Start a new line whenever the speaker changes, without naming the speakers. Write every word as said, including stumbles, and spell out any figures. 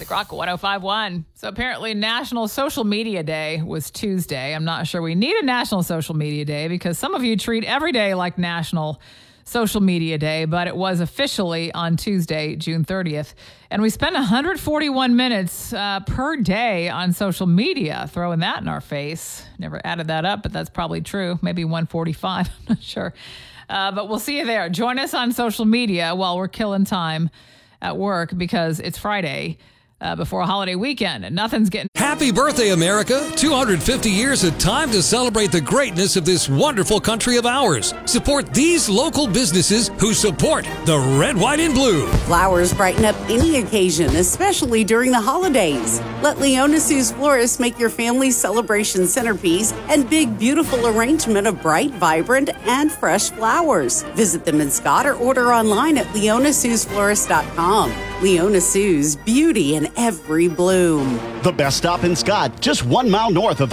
Classic Rock one oh five point one. So apparently National Social Media Day was Tuesday. I'm not sure we need a National Social Media Day because some of you treat every day like National Social Media Day, but it was officially on Tuesday, June thirtieth. And we spent one hundred forty-one minutes uh, per day on social media, throwing that in our face. Never added that up, but that's probably true. Maybe one forty-five, I'm not sure. Uh, but we'll see you there. Join us on social media while we're killing time at work because it's Friday uh, before a holiday weekend and nothing's getting...
Happy birthday, America. two hundred fifty years of time to celebrate the greatness of this wonderful country of ours. Support these local businesses who support the Red, White, and Blue.
Flowers brighten up any occasion, especially during the holidays. Let Leona Sue's Florist make your family's celebration centerpiece and big, beautiful arrangement of bright, vibrant, and fresh flowers. Visit them in Scott or order online at leona sues florist dot com. Leona Sue's, beauty in every bloom.
The best stop in Scott, just one mile north of